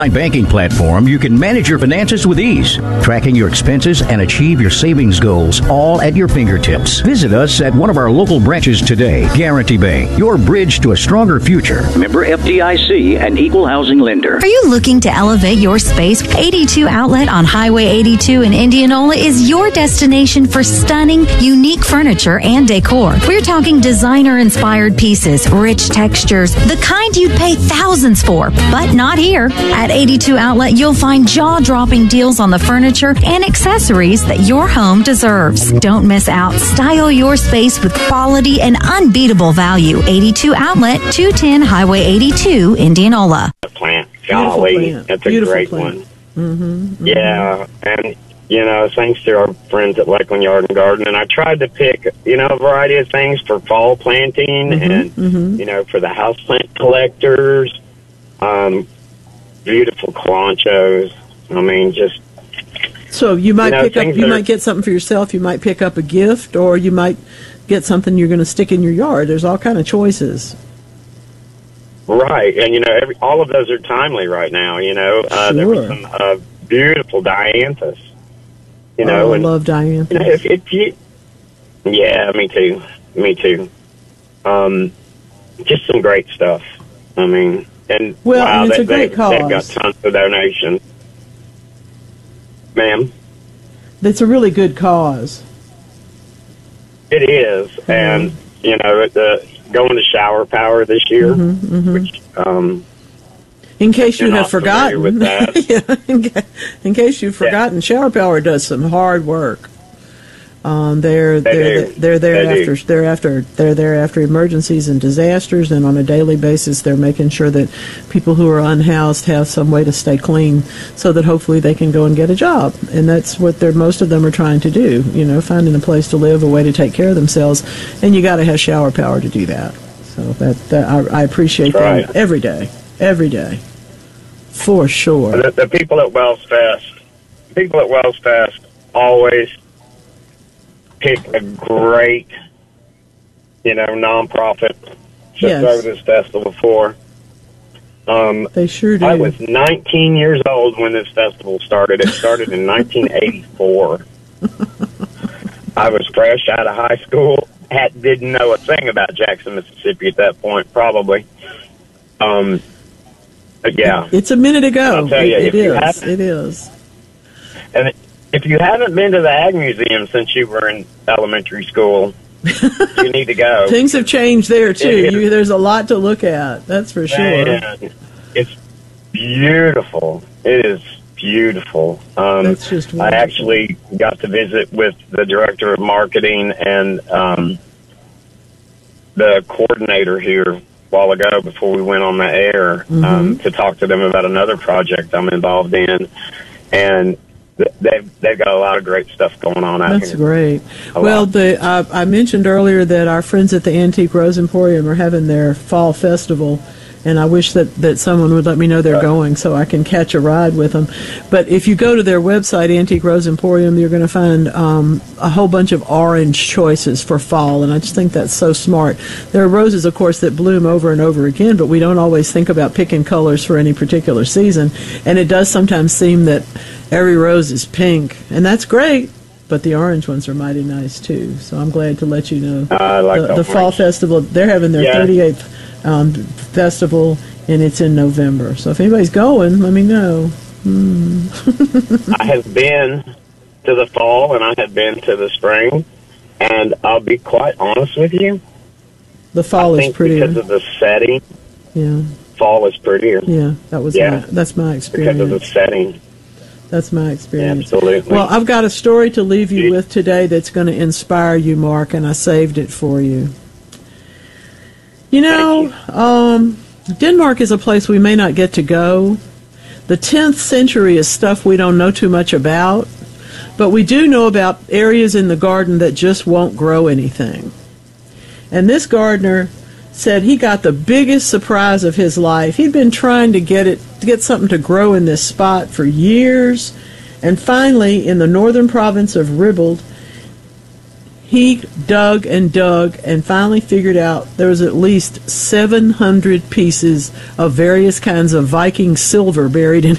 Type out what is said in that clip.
Banking platform, you can manage your finances with ease, tracking your expenses and achieve your savings goals all at your fingertips. Visit us at one of our local branches today. Guarantee Bank, your bridge to a stronger future. Member FDIC and equal housing lender. Are you looking to elevate your space? 82 Outlet on Highway 82 in Indianola is your destination for stunning, unique furniture and decor. We're talking designer-inspired pieces, rich textures, the kind you'd pay thousands for, but not here. At 82 Outlet, you'll find jaw-dropping deals on the furniture and accessories that your home deserves. Don't miss out. Style your space with quality and unbeatable value. 82 Outlet, 210 Highway 82, Indianola. Plant. Golly, that's a Beautiful great plant. one. Mm-hmm. Yeah, and, thanks to our friends at Lakeland Yard and Garden, and I tried to pick, a variety of things for fall planting and, for the houseplant collectors. Beautiful calanchos. I mean, just. So you might might get something for yourself. You might pick up a gift, or you might get something you're going to stick in your yard. There's all kind of choices. Right, and all of those are timely right now. Sure. There were some beautiful dianthus. I love dianthus. Yeah, me too. Just some great stuff. I mean. And and it's a great cause. They've got tons of donations. Ma'am? It's a really good cause. It is. Mm-hmm. And, going to Shower Power this year, which... in case you have forgotten. With that. Yeah, in case you've forgotten, Shower Power does some hard work. They're there after emergencies and disasters, and on a daily basis they're making sure that people who are unhoused have some way to stay clean, so that hopefully they can go and get a job. And that's what most of them are trying to do. Finding a place to live, a way to take care of themselves, and you got to have Shower Power to do that. So I appreciate that every day, for sure. The people at Wells Fest always pick a great, nonprofit to throw this festival for. They sure do. I was 19 years old when this festival started. It started in 1984. I was fresh out of high school. Didn't know a thing about Jackson, Mississippi at that point, probably. But yeah. It's a minute ago. I'll tell you, it is. And if you haven't been to the Ag Museum since you were in elementary school, you need to go. Things have changed there, too. There's a lot to look at, that's for sure. And it's beautiful. It is beautiful. That's just wonderful. I actually got to visit with the director of marketing and the coordinator here a while ago before we went on the air to talk to them about another project I'm involved in. And they've got a lot of great stuff going on out here. That's great. Well, I mentioned earlier that our friends at the Antique Rose Emporium are having their fall festival, and I wish that someone would let me know they're going so I can catch a ride with them. But if you go to their website, Antique Rose Emporium, you're going to find a whole bunch of orange choices for fall, and I just think that's so smart. There are roses, of course, that bloom over and over again, but we don't always think about picking colors for any particular season, and it does sometimes seem that every rose is pink, and that's great, but the orange ones are mighty nice, too. So I'm glad to let you know. I like the fall festival, they're having their 38th festival, and it's in November. So if anybody's going, let me know. I have been to the fall, and I have been to the spring, and I'll be quite honest with you. The fall is prettier. Because of the setting. Yeah. Fall is prettier. Yeah, that's my experience. Because of the setting. That's my experience. Absolutely. Well, I've got a story to leave you with today that's going to inspire you, Mark, and I saved it for you. Denmark is a place we may not get to go. The 10th century is stuff we don't know too much about, but we do know about areas in the garden that just won't grow anything. And this gardener said he got the biggest surprise of his life. He'd been trying to get something to grow in this spot for years, and finally, in the northern province of Ribbled, He dug and finally figured out there was at least 700 pieces of various kinds of Viking silver buried in